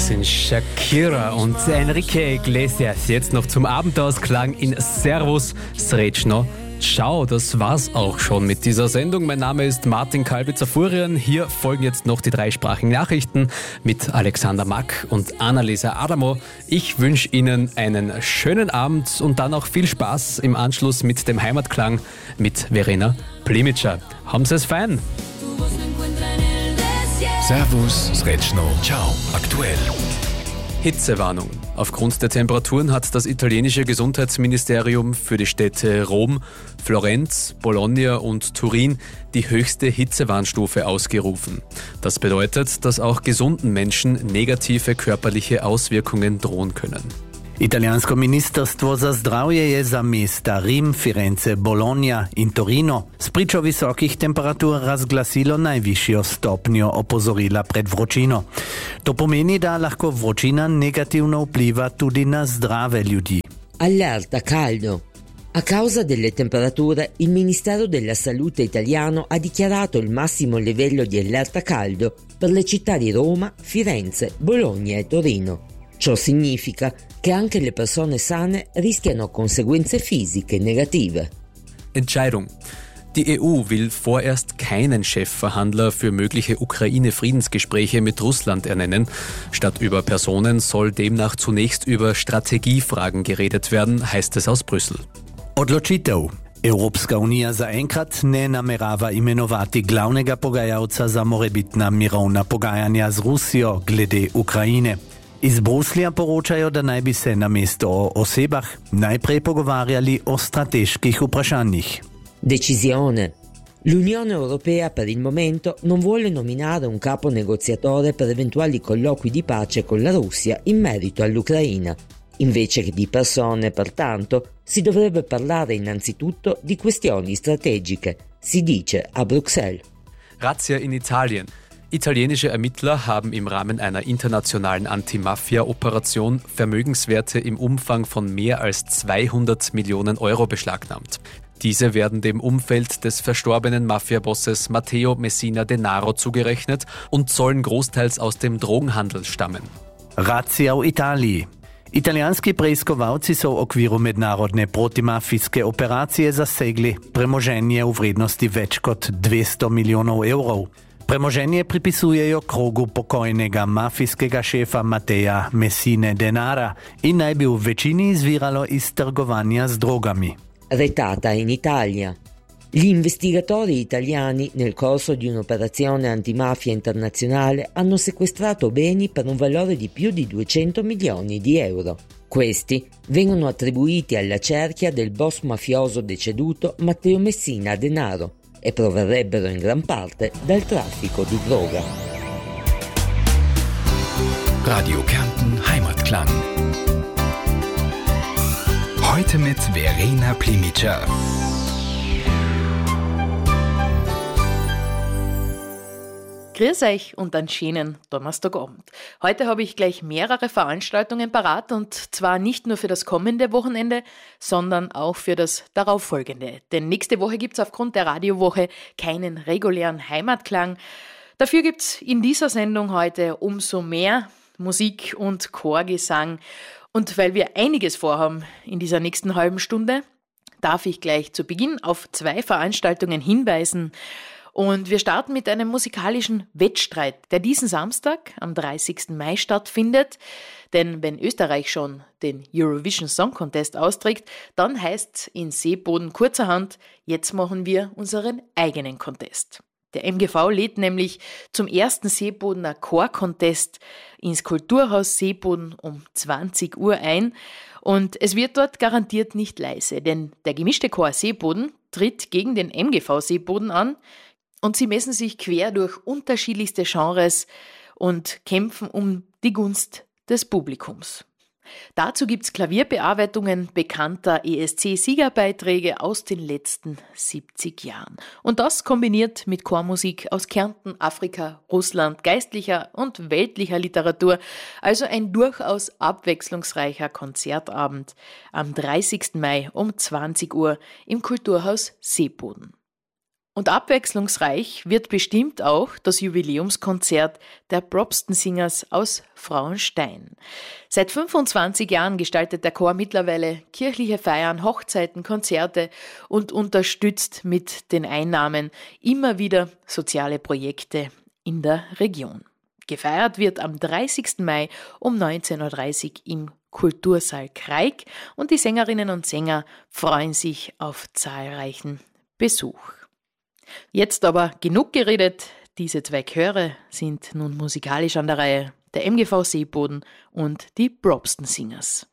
Das sind Shakira und Enrique Iglesias. Jetzt noch zum Abendausklang in Servus Srećno. Ciao, das war's auch schon mit dieser Sendung. Mein Name ist Martin Kalbitzer-Furian. Hier folgen jetzt noch die dreisprachigen Nachrichten mit Alexander Mack und Annalisa Adamo. Ich wünsche Ihnen einen schönen Abend und dann auch viel Spaß im Anschluss mit dem Heimatklang mit Verena Plimica. Haben Sie es fein! Servus Srećno. Ciao, aktuell. Hitzewarnung. Aufgrund der Temperaturen hat das italienische Gesundheitsministerium für die Städte Rom, Florenz, Bologna und Turin die höchste Hitzewarnstufe ausgerufen. Das bedeutet, dass auch gesunden Menschen negative körperliche Auswirkungen drohen können. Italijansko ministerstvo za zdravje je za mesta Rim, Firenze, Bologna in Torino spričo visokih temperatur razglasilo najvišjo stopnjo opozorila pred vročino. To pomeni, da lahko vročina negativno vpliva tudi na zdrave ljudi. Allerta caldo. A causa delle temperature, il Ministero della Salute italiano ha dichiarato il massimo livello di allerta caldo per le città di Roma, Firenze, Bologna e Torino. Ciò significa che anche le persone sane rischiano conseguenze fisiche negative. Entscheidung. Die EU will vorerst keinen Chefverhandler für mögliche Ukraine-Friedensgespräche mit Russland ernennen. Statt über Personen soll demnach zunächst über Strategiefragen geredet werden, heißt es aus Brüssel. Odločitev. Evropska unija zaenkrat ne namerava imenovati glavnega pogajalca za morebitna mirovna pogajanja z Rusijo glede Ukrajine. Iz Bruslja poročajo, da naj bi se namesto o osebah najprej pogovarjali o strateških vprašanjih. Decisione. L'Unione Europea per il momento non vuole nominare un capo negoziatore per eventuali colloqui di pace con la Russia in merito all'Ucraina. Invece che di persone, pertanto, si dovrebbe parlare innanzitutto di questioni strategiche, si dice a Bruxelles. Razzia in Italien. Italienische Ermittler haben im Rahmen einer internationalen Anti-Mafia-Operation Vermögenswerte im Umfang von mehr als 200 Millionen Euro beschlagnahmt. Diese werden dem Umfeld des verstorbenen Mafia-Bosses Matteo Messina Denaro zugerechnet und sollen großteils aus dem Drogenhandel stammen. Razzia v Italiji. Italijanski preiskovalci so v okviru mednarodne protimafijske operacije zasegli premoženje v vrednosti več kot 200 milijonov evrov. Premoženje pripisujejo krogu pokojnega mafijskega šefa Matteja Messine Denara in naj bi v večini izviralo iz trgovanja z drogami. Retata in Italia. Gli investigatori italiani nel corso di un'operazione antimafia internazionale hanno sequestrato beni per un valore di più di 200 milioni di euro. Questi vengono attribuiti alla cerchia del boss mafioso deceduto Matteo Messina Denaro e proverrebbero in gran parte dal traffico di droga. Radio Kärnten Heimatklang. Heute mit Verena Plimica. Grüß euch und einen schönen Donnerstagabend. Heute habe ich gleich mehrere Veranstaltungen parat und zwar nicht nur für das kommende Wochenende, sondern auch für das darauffolgende. Denn nächste Woche gibt es aufgrund der Radiowoche keinen regulären Heimatklang. Dafür gibt es in dieser Sendung heute umso mehr Musik und Chorgesang. Und weil wir einiges vorhaben in dieser nächsten halben Stunde, darf ich gleich zu Beginn auf 2 Veranstaltungen hinweisen. Und wir starten mit einem musikalischen Wettstreit, der diesen Samstag am 30. Mai stattfindet. Denn wenn Österreich schon den Eurovision Song Contest austrägt, dann heißt's in Seeboden kurzerhand, jetzt machen wir unseren eigenen Contest. Der MGV lädt nämlich zum ersten Seebodener Chor-Contest ins Kulturhaus Seeboden um 20 Uhr ein. Und es wird dort garantiert nicht leise, denn der gemischte Chor Seeboden tritt gegen den MGV Seeboden an. Und sie messen sich quer durch unterschiedlichste Genres und kämpfen um die Gunst des Publikums. Dazu gibt's Klavierbearbeitungen bekannter ESC-Siegerbeiträge aus den letzten 70 Jahren. Und das kombiniert mit Chormusik aus Kärnten, Afrika, Russland, geistlicher und weltlicher Literatur. Also ein durchaus abwechslungsreicher Konzertabend am 30. Mai um 20 Uhr im Kulturhaus Seeboden. Und abwechslungsreich wird bestimmt auch das Jubiläumskonzert der Brobston Singers aus Frauenstein. Seit 25 Jahren gestaltet der Chor mittlerweile kirchliche Feiern, Hochzeiten, Konzerte und unterstützt mit den Einnahmen immer wieder soziale Projekte in der Region. Gefeiert wird am 30. Mai um 19.30 Uhr im Kultursaal Kraig und die Sängerinnen und Sänger freuen sich auf zahlreichen Besuch. Jetzt aber genug geredet, diese zwei Chöre sind nun musikalisch an der Reihe, der MGV Seeboden und die Brobston Singers.